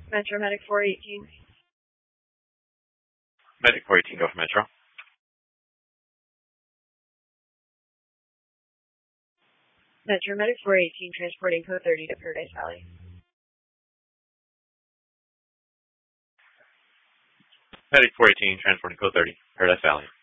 Metro Medic 418. Medic 418, go for Metro. Metro Medic 418, transporting code 30 to Paradise Valley. Medic 418, transporting code 30, Paradise Valley.